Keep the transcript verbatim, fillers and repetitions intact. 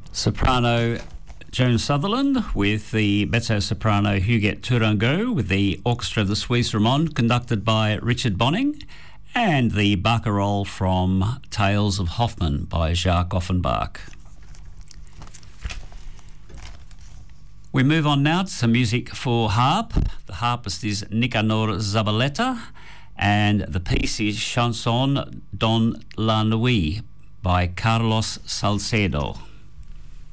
Soprano Joan Sutherland with the mezzo-soprano Huguette Tourangeau with the Orchestra de Suisse Romande conducted by Richard Bonning, and the barcarolle from Tales of Hoffmann by Jacques Offenbach. We move on now to some music for harp. The harpist is Nicanor Zabaleta, and the piece is Chanson dans la Nuit by Carlos Salcedo.